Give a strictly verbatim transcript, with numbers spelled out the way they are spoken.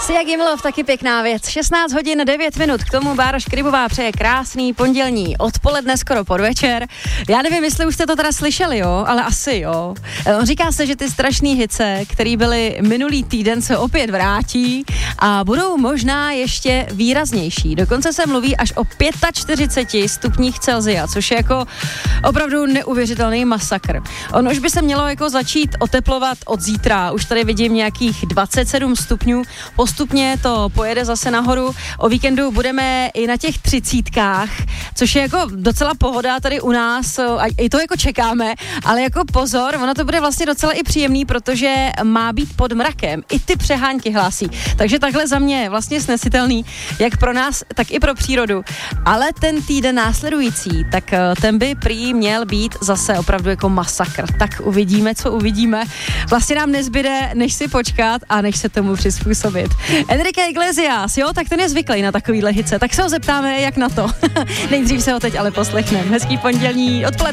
Sia Gimlov, taky pěkná věc. šestnáct hodin devět minut, k tomu Bára Škrybová přeje krásný pondělní odpoledne, skoro podvečer. Já nevím, jestli už jste to teda slyšeli, jo, ale asi jo. Říká se, že ty strašný hice, které byly minulý týden, se opět vrátí a budou možná ještě výraznější. Dokonce se mluví až o čtyřicet pět stupních Celsia, což je jako opravdu neuvěřitelný masakr. On už by se mělo jako začít oteplovat od zítra, už tady vidím nějakých dvacet sedm stupňů, postupně to pojede zase nahoru, o víkendu budeme i na těch třicítkách, což je jako docela pohoda tady u nás, a i to jako čekáme, ale jako pozor, ono to bude vlastně docela i příjemný, protože má být pod mrakem, i ty přehánky hlásí, takže takhle za mě vlastně snesitelný, jak pro nás, tak i pro přírodu, ale ten týden následující, tak ten by prý měl být zase opravdu jako masakr, tak uvidíme, co uvidíme, vlastně nám nezbyde, než si počkat a než se tomu přizpůsobit. Enrique Iglesias, jo, tak ten je zvyklý na takovýhle hice, tak se ho zeptáme, jak na to. Nejdřív se ho teď ale poslechneme. Hezký pondělní odpoledne.